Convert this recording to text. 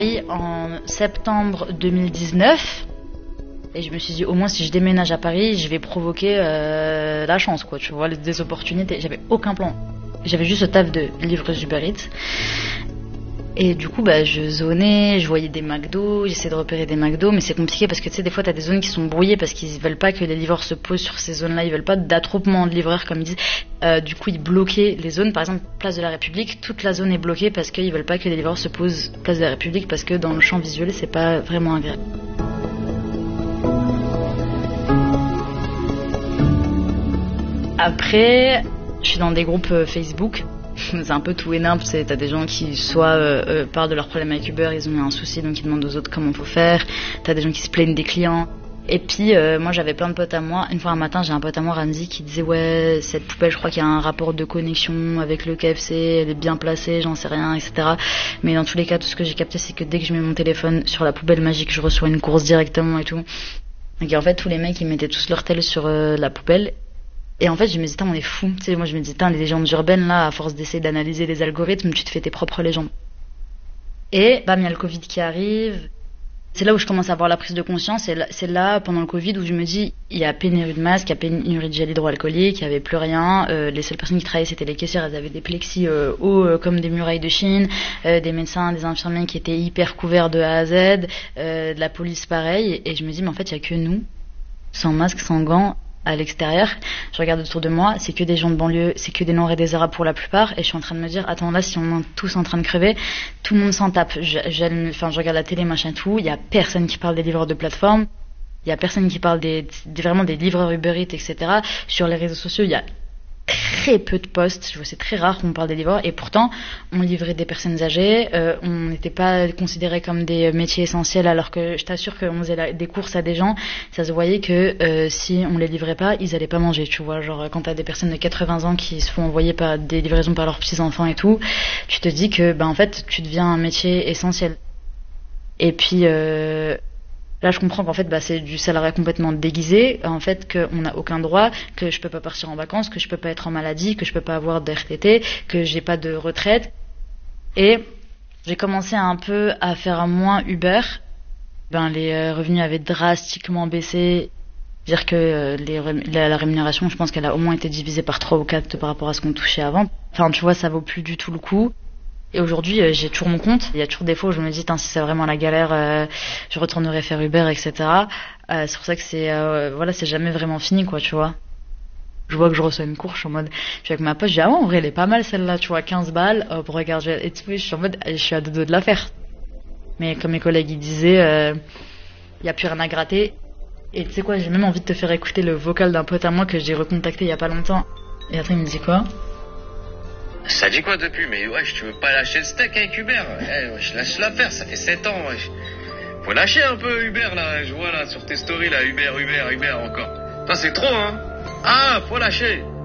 En septembre 2019. Et je me suis dit, au moins si je déménage à Paris, je vais provoquer la chance, quoi, tu vois, des opportunités. J'avais aucun plan. J'avais juste le taf de livreuse Uber Eats. Et du coup, je zonais, je voyais des McDo, j'essayais de repérer des McDo, mais c'est compliqué parce que tu sais, des fois, t'as des zones qui sont brouillées parce qu'ils veulent pas que les livreurs se posent sur ces zones-là, ils veulent pas d'attroupement de livreurs, comme ils disent. Du coup, ils bloquaient les zones. Par exemple, place de la République, toute la zone est bloquée parce qu'ils veulent pas que les livreurs se posent place de la République parce que dans le champ visuel, c'est pas vraiment agréable. Après, je suis dans des groupes Facebook. C'est un peu tout et n'importe. T'as des gens qui soit parlent de leurs problèmes avec Uber, ils ont eu un souci donc ils demandent aux autres comment faut faire. T'as des gens qui se plaignent des clients. Et puis moi j'avais plein de potes à moi. Une fois un matin j'ai un pote à moi, Ramzi, qui disait ouais cette poubelle je crois qu'il y a un rapport de connexion avec le KFC, elle est bien placée, j'en sais rien, etc. Mais dans tous les cas tout ce que j'ai capté c'est que dès que je mets mon téléphone sur la poubelle magique je reçois une course directement et tout. Donc en fait tous les mecs ils mettaient tous leur tel sur la poubelle. Et en fait, je me disais, on est fous. Tu sais, moi, je me disais, les légendes urbaines, là, à force d'essayer d'analyser les algorithmes, tu te fais tes propres légendes. Et, il y a le Covid qui arrive. C'est là où je commence à avoir la prise de conscience. Et c'est là, pendant le Covid, où je me dis, il y a pénurie de masques, il y a pénurie de gel hydroalcoolique, il y avait plus rien. Les seules personnes qui travaillaient, c'était les caissières. Elles avaient des plexis hauts comme des murailles de Chine. Des médecins, des infirmiers qui étaient hyper couverts de A à Z. De la police, pareil. Et je me dis, mais en fait, il y a que nous, sans masque, sans gants, à l'extérieur. Je regarde autour de moi, c'est que des gens de banlieue, c'est que des Noirs et des Arabes pour la plupart, et je suis en train de me dire, attends, là, si on est tous en train de crever, tout le monde s'en tape. Je regarde la télé, machin, tout, il y a personne qui parle des livreurs de plateforme, il y a personne qui parle vraiment des livreurs Uber Eats, etc. Sur les réseaux sociaux, il y a très peu de posts, je vois c'est très rare qu'on parle des livreurs, et pourtant on livrait des personnes âgées, on n'était pas considérés comme des métiers essentiels, alors que je t'assure qu'on faisait des courses à des gens, ça se voyait que si on les livrait pas, ils allaient pas manger, tu vois, genre quand t'as des personnes de 80 ans qui se font envoyer par des livraisons par leurs petits-enfants et tout, tu te dis que en fait tu deviens un métier essentiel. Et puis là, je comprends qu'en fait, c'est du salariat complètement déguisé, en fait, qu'on n'a aucun droit, que je peux pas partir en vacances, que je peux pas être en maladie, que je peux pas avoir de RTT, que j'ai pas de retraite. Et j'ai commencé un peu à faire moins Uber. Les revenus avaient drastiquement baissé. Dire que la rémunération, je pense qu'elle a au moins été divisée par 3 ou 4 par rapport à ce qu'on touchait avant. Enfin, tu vois, ça vaut plus du tout le coup. Et aujourd'hui, j'ai toujours mon compte. Il y a toujours des fois où je me dis, si c'est vraiment la galère, je retournerai faire Uber, etc. C'est pour ça que c'est jamais vraiment fini, quoi, tu vois. Je vois que je reçois une course, je suis en mode, je suis avec ma pote, je dis, en vrai, elle est pas mal celle-là, tu vois, 15 balles, hop, regarde, et tout, je suis en mode, je suis à 2 doigts de la faire. Mais comme mes collègues, ils disaient, y a plus rien à gratter. Et tu sais quoi, j'ai même envie de te faire écouter le vocal d'un pote à moi que j'ai recontacté il y a pas longtemps. Et après, il me dit quoi? Ça dit quoi depuis? Mais wesh, tu veux pas lâcher le steak avec Uber? Wesh, lâche-la faire, ça fait 7 ans, wesh. Faut lâcher un peu Uber, là, je vois là, sur tes stories, là, Uber encore. Ça c'est trop, hein? Ah, faut lâcher.